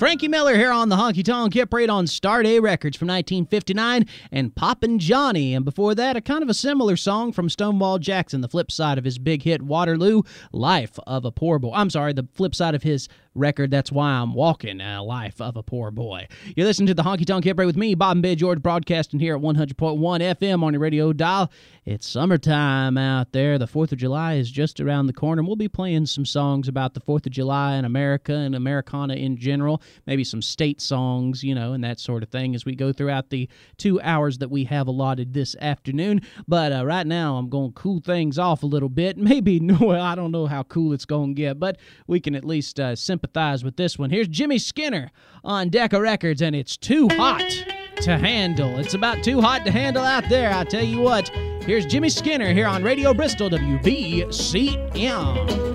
Frankie Miller here on the Honky Tonk Hit Parade on Starday Records from 1959 and Poppin' Johnny. And before that, a kind of a similar song from Stonewall Jackson, the flip side of his big hit Waterloo, Life of a Poor Boy. I'm sorry, the flip side of his record, That's Why I'm Walking, Life of a Poor Boy. You're listening to the Honky Tonk Hit Parade with me, Bob and Bay George, broadcasting here at 100.1 FM on your radio dial. It's summertime out there. The 4th of July is just around the corner. We'll be playing some songs about the 4th of July in America and Americana in general, maybe some state songs, and that sort of thing as we go throughout the 2 hours that we have allotted this afternoon. But right now, I'm going to cool things off a little bit. Maybe, I don't know how cool it's going to get, but we can at least sympathize with this one. Here's Jimmy Skinner on Decca Records, and it's Too Hot to Handle. It's about too hot to handle out there, I tell you what. Here's Jimmy Skinner here on Radio Bristol, WBCM.